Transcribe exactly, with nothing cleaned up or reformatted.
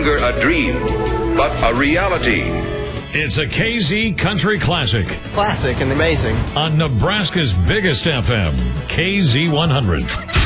longer a dream, but a reality. It's a K Z Country Classic. Classic and amazing. On Nebraska's biggest F M, K Z one hundred.